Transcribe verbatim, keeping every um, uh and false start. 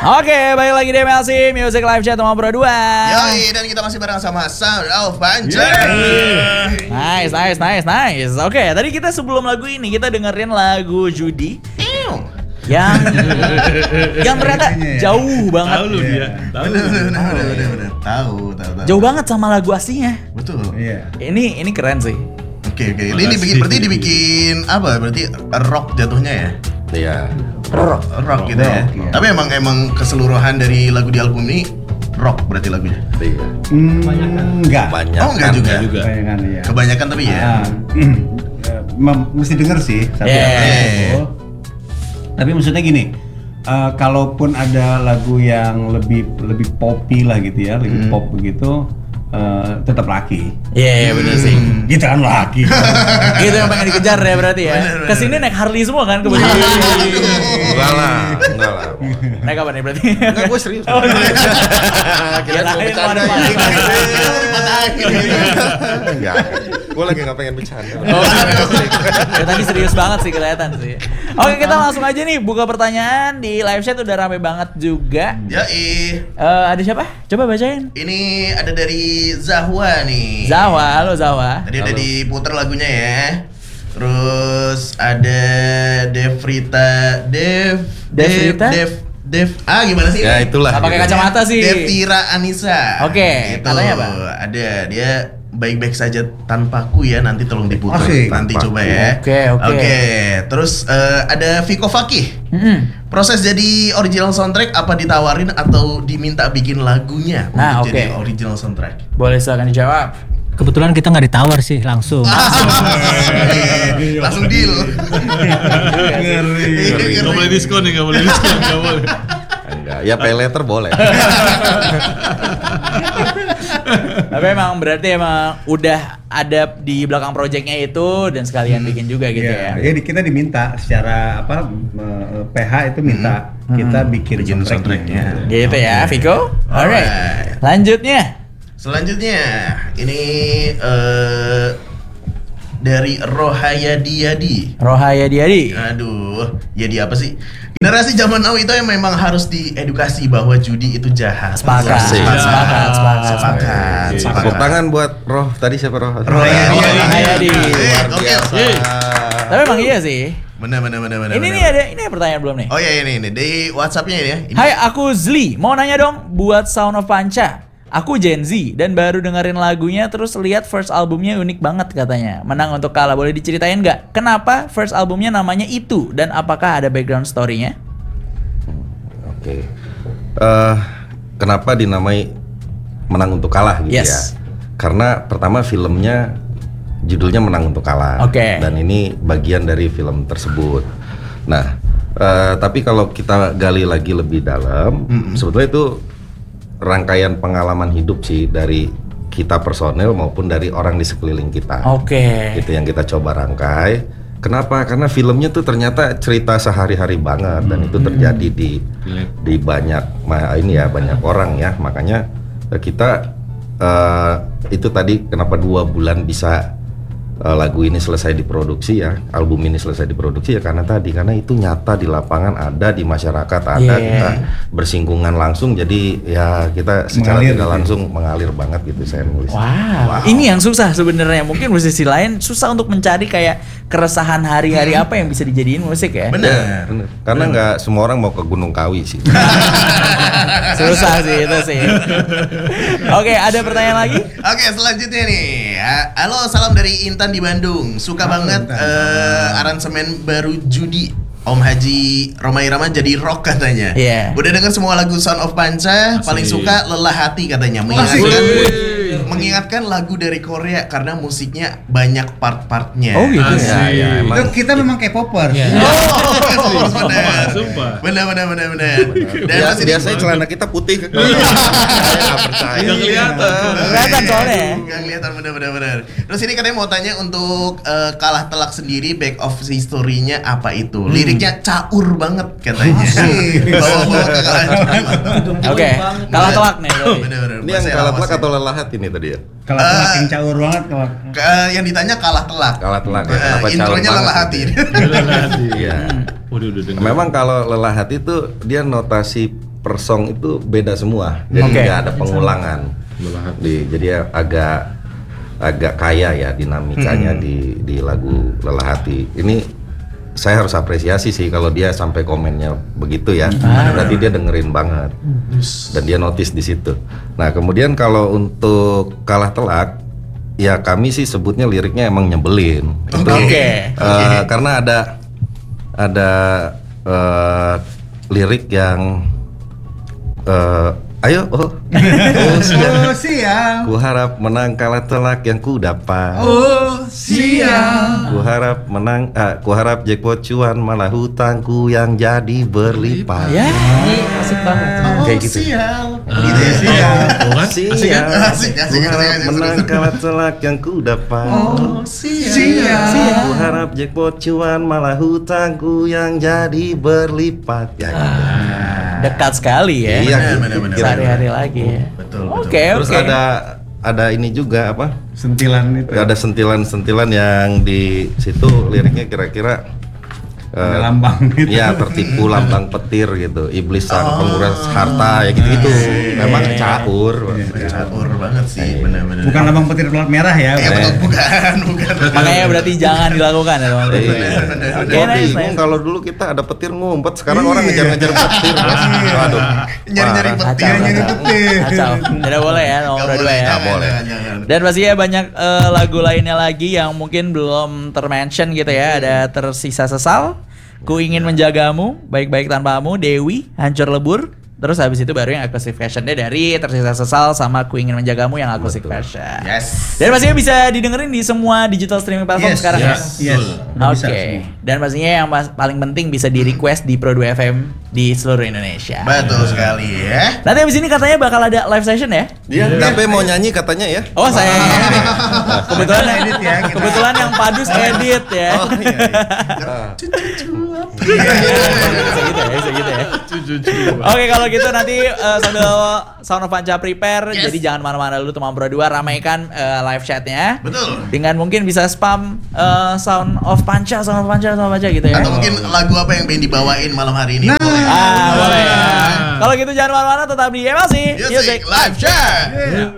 Oke, balik lagi di M L C Music Live Chat nomor dua. Yoi, dan kita masih bareng sama Sound of Panca. Nice, nice, nice, nice. Oke, tadi kita sebelum lagu ini kita dengerin lagu Judi yang yang ternyata jauh banget. Tahu lu dia. Tahu. Bener, bener, bener, bener, bener. Tahu, tahu, tahu. Jauh banget sama lagu aslinya. Betul. Iya. Ini ini keren sih. Oke, oke. Ini dibikin berarti dibikin apa? Berarti rock jatuhnya ya? Iya. Rock. Rock gitu ya. Iya. Tapi emang emang keseluruhan dari lagu di album ini rock berarti lagunya. Iya. Hmm, enggak. Banyak. Oh, enggak juga. juga. Kebanyakan ya. Kebanyakan tapi ya. Ah, mem- mesti denger sih satu Yeah. lagu itu. Tapi maksudnya gini, eh, kalaupun ada lagu yang lebih lebih poppy lah gitu ya, lebih Hmm. pop begitu, eh, tetap laki. Iya, yeah, bener sih. Gitu kan laki. Gitu yang pengen dikejar ya berarti ya. Bener, bener. Kesini naik Harley semua kan kebetulan. Enggak lah, enggak lah. Naik apa nih berarti? Enggak, gue serius. Oh, serius. Kira Kirain mau bercanda. mau Enggak. Gue lagi enggak pengen bercanda. Oh, ya, tadi serius banget sih kelihatan sih. Oke, kita langsung aja nih buka pertanyaan di live chat udah rame banget juga. Yoi. Eh, ada siapa? Coba bacain. Ini ada dari Zahwa nih. Zawa, halo Zawa. Tadi udah diputer lagunya ya. Terus ada Devrita Dev Dev Devrita? Dev Dev ah gimana sih? Ya itulah. Nggak pakai gitu. kacamata sih. Devtira Anissa. Oke, Gitu. katanya apa? Ada dia baik-baik saja tanpaku ya, nanti tolong diputar. Asik. Nanti Tanpaku. coba ya. Oke, oke. Oke, terus eh, ada Viko Fakih. Mm-mm. Proses jadi original soundtrack apa ditawarin atau diminta bikin lagunya Nah, untuk oke. jadi original soundtrack? Boleh silakan dijawab. Kebetulan kita nggak ditawar sih langsung. Langsung deal. Ngeri. Gak boleh diskon nih, gak boleh diskon, gak boleh. Enggak. Ya pay letter boleh. Tapi emang berarti emang udah ada di belakang projectnya itu dan sekalian bikin juga gitu Iya, ya. jadi kita diminta secara apa eh, P H itu minta kita bikin Bikin soundtracknya. soundtracknya. Gitu ya, Viko. Alright. Alright. Lanjutnya. Selanjutnya ini eh dari Rohayadi Yadi. Rohaya Diadi. Aduh, Yadi apa sih? Generasi zaman now itu yang memang harus diedukasi bahwa judi itu jahat. Sepakat, Asik. sepakat, sepakat, sepakat. Sepakat, Oke. sepakat. Tepuk tangan buat Roh. Tadi siapa Roh? Rohayadi. Rohayadi. Eh, Oke. Biasa. Tapi emang iya sih. Benar, benar, benar, benar. Ini benar. nih ada ini ada pertanyaan belum nih? Oh iya ini ini di WhatsApp-nya ini ya. Ini. Hai, aku Zli. Mau nanya dong buat Sound of Panca. Aku Gen Z dan baru dengerin lagunya terus lihat first albumnya unik banget katanya. Menang untuk kalah. Boleh diceritain nggak? Kenapa first albumnya namanya itu dan apakah ada background story-nya? Oke. Eh, kenapa dinamai Menang untuk Kalah gitu Yes. ya? Karena pertama filmnya judulnya Menang untuk Kalah. Oke. Dan ini bagian dari film tersebut. Nah, eh, tapi kalau kita gali lagi lebih dalam, sebetulnya itu rangkaian pengalaman hidup sih dari kita personel maupun dari orang di sekeliling kita. Oke. Itu yang kita coba rangkai. Kenapa? Karena filmnya tuh ternyata cerita sehari-hari banget dan itu terjadi di di banyak ma- ini ya banyak orang ya. Makanya eh, kita eh, itu tadi kenapa dua bulan bisa eh, lagu ini selesai diproduksi ya, album ini selesai diproduksi ya karena tadi karena itu nyata di lapangan ada di masyarakat ada Yeah. kita bersinggungan langsung jadi ya kita secara Mengalir tidak gitu. langsung mengalir banget gitu saya nulis. Wow. Ini yang susah sebenarnya. Mungkin musisi lain susah untuk mencari kayak keresahan hari-hari apa yang bisa dijadiin musik ya. Benar. Bener. Karena nggak semua orang mau ke Gunung Kawi sih. Susah sih itu sih. Oke, ada pertanyaan lagi? Oke, selanjutnya nih. Ha- Halo, salam dari Intan di Bandung. Suka Halo, banget Intan. eh, aransemen baru Judi. Om Haji Romai Rama jadi rock katanya. Iya. Udah denger semua lagu Sound of Panca, paling suka Lelah Hati katanya. Mengingatkan mengingatkan lagu dari Korea karena musiknya banyak part-partnya. Oh gitu ya. Ya, ya, emang Itu kita memang K-popers. Oh, benar. Sumpah. Benar, benar, benar, benar. Dan Biasa, masih di- biasanya celana kita putih. Saya nggak percaya. Nggak kelihatan. Kelihatan soalnya. Nggak kelihatan bener-bener bener. Terus ini katanya mau tanya untuk eh, Kalah Telak sendiri back of history-nya apa itu? Liriknya caur banget katanya. Bawa-bawa ke Kalah Telak. Oke, kalah telak nih. berarti. Bener-bener. Ini yang Bahasa kalah lawas telak ya. atau lelah hati nih tadi ya? Kalau Eh. telak yang caur banget kalau Ke- yang ditanya Kalah Telak. Kalah telak ya. Eh, Kenapa caur intronya banget Lelah Hati. gitu ya? Iya. Udah udah dengar. Memang kalau lelah hati itu dia notasi per song itu beda semua, jadi Oke. nggak ada pengulangan. Di, jadi agak agak kaya ya dinamikanya Hmm. di di lagu Lelah Hati. Ini saya harus apresiasi sih kalau dia sampai komennya begitu ya. Berarti dia dengerin banget dan dia notice di situ. Nah kemudian kalau untuk Kalah Telak, ya kami sih sebutnya liriknya emang nyebelin. Itu, Oke. eh, karena ada ada eh, lirik yang eh, ayo oh oh siang, Oh siang. ku harap menang kalah telak yang ku dapat. Oh siang. Ku harap menang, ah, ku harap jackpot cuan malah hutangku yang jadi berlipat. Ya, asik banget. Kayak gitu. Sial. Gitu ya. Siang. Tuh kan? Siang, Asik, asik, ku asik, harap asik, menang asik. kalah telak yang ku dapat. Oh, sial. Siang. Ku harap jackpot cuan malah hutangku yang jadi berlipat. Ya, gitu. Dekat sekali ya. Iya, Benar, gitu. benar, benar. Sehari-hari lagi ya. Betul, betul. Oke, Terus oke. ada ada ini juga apa? Sentilan itu. Ada sentilan-sentilan yang di situ liriknya kira-kira Ada eh, lambang gitu. ya tertipu lambang petir gitu, iblis sang Oh. penguras harta ya gitu-gitu. Memang Iya. caur. Caur banget sih, benar-benar. Bukan lambang petir pelat merah ya. Iya betul, bukan, bukan. Makanya berarti jangan dilakukan ya teman-teman. Iya. Oke, Gua nice, bingung nice. kalau dulu kita ada petir ngumpet, sekarang orang ngejar-ngejar petir. Waduh. Nyari-nyari parah. petir, Kacau, nyari kacau. petir. Kacau. Tidak boleh ya, nomor Nggak dua boleh, ya. jangan, boleh. jangan, jangan. Dan pastinya banyak eh, lagu lainnya lagi yang mungkin belum termention gitu ya. Ada Tersisa Sesal, Ku Ingin Menjagamu, Baik-Baik Tanpamu, Dewi, Hancur Lebur. Terus habis itu baru yang acoustic versionnya dari Tersisa Sesal sama Ku Ingin Menjagamu yang acoustic version. Yes. Dan pastinya bisa didengerin di semua digital streaming platform Yes, sekarang yes, ya. yes. Udah Oke. bisa semua. Dan pastinya yang mas- paling penting bisa di request di Pro dua F M di seluruh Indonesia. Betul sekali ya. Nanti abis ini katanya bakal ada live session ya? Iya, tapi mau nyanyi katanya ya. Oh saya kebetulan Kita edit ya, kita. kebetulan yang Padus edit ya. Oh iya. iya. Bisa gitu ya, bisa gitu ya. Cucu-cucu. Oke kalau gitu nanti eh, sambil Sound of Panca prepare, Yes. jadi jangan mana-mana dulu teman Pro dua, ramaikan eh, live chatnya. Betul. Dengan mungkin bisa spam eh, Sound of Panca, Sound of Panca, Sound of Panca gitu ya. Atau mungkin lagu apa yang pengen dibawain malam hari ini? Nah. Boleh. Ah boleh ya. Kalau gitu jangan mana-mana, tetap di Emosi Music Live Chat. Yeah.